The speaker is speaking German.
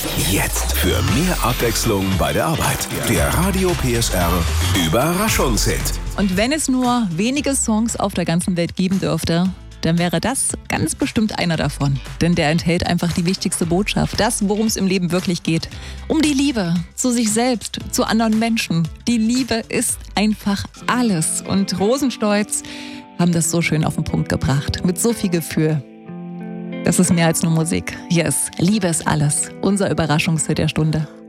Jetzt für mehr Abwechslung bei der Arbeit. Der Radio PSR Überraschungshit. Und wenn es nur wenige Songs auf der ganzen Welt geben dürfte, dann wäre das ganz bestimmt einer davon. Denn der enthält einfach die wichtigste Botschaft. Das, worum es im Leben wirklich geht. Um die Liebe zu sich selbst, zu anderen Menschen. Die Liebe ist einfach alles. Und Rosenstolz haben das so schön auf den Punkt gebracht. Mit so viel Gefühl. Das ist mehr als nur Musik. Hier ist Liebe ist alles. Unser Überraschungshit der Stunde.